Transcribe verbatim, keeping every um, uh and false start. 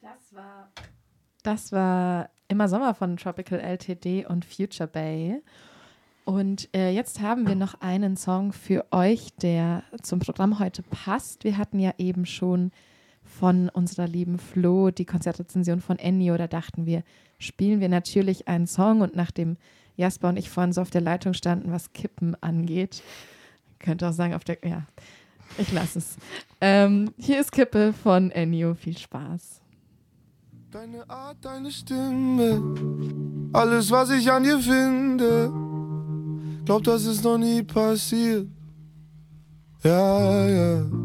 Das war, das war Immer Sommer von Tropical L T D und Future Bay. Und äh, jetzt haben wir noch einen Song für euch, der zum Programm heute passt. Wir hatten ja eben schon von unserer lieben Flo die Konzertrezension von Ennio. Da dachten wir, spielen wir natürlich einen Song. Und nachdem Jasper und ich vorhin so auf der Leitung standen, was Kippen angeht, könnte auch sagen, auf der, ja, ich lasse es. Ähm, hier ist Kippe von Ennio. Viel Spaß. Deine Art, deine Stimme, alles, was ich an dir finde, glaub, das ist noch nie passiert. Ja, ja.